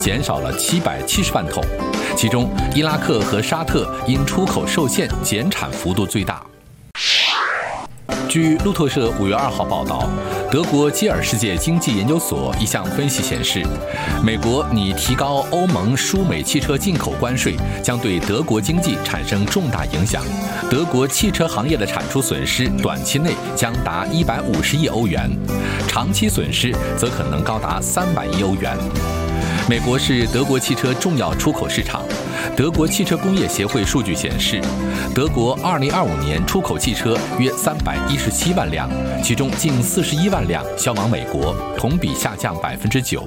减少了770万桶，其中伊拉克和沙特因出口受限减产幅度最大。据路透社5月2号报道，德国基尔世界经济研究所一项分析显示，美国拟提高欧盟输美汽车进口关税，将对德国经济产生重大影响。德国汽车行业的产出损失短期内将达150亿欧元，长期损失则可能高达300亿欧元。美国是德国汽车重要出口市场。德国汽车工业协会数据显示，德国2025年出口汽车约317万辆，其中近41万辆销往美国，同比下降9%。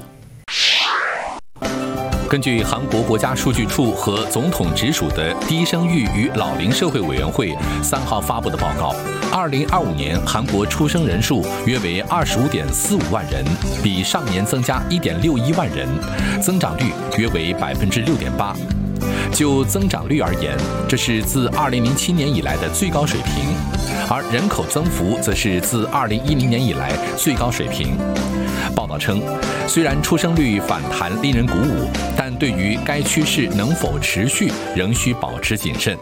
根据韩国国家数据处和总统直属的低生育与老龄社会委员会3号发布的报告，2025年韩国出生人数约为25.45万人，比上年增加1.61万人，增长率约为6.8%。就增长率而言，这是自2007年以来的最高水平，而人口增幅则是自2010年以来最高水平。报道称，虽然出生率反弹令人鼓舞，但对于该趋势能否持续，仍需保持谨慎。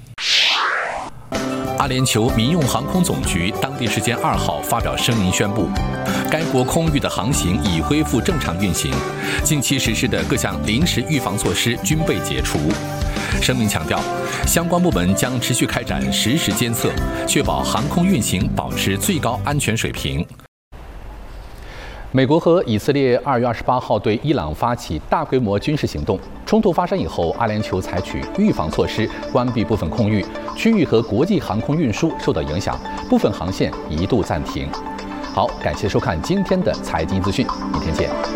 阿联酋民用航空总局当地时间2号发表声明宣布，该国空域的航行已恢复正常运行，近期实施的各项临时预防措施均被解除。声明强调，相关部门将持续开展实时监测，确保航空运行保持最高安全水平。美国和以色列2月28号对伊朗发起大规模军事行动，冲突发生以后，阿联酋采取预防措施，关闭部分空域，区域和国际航空运输受到影响，部分航线一度暂停。好，感谢收看今天的财经资讯，明天见。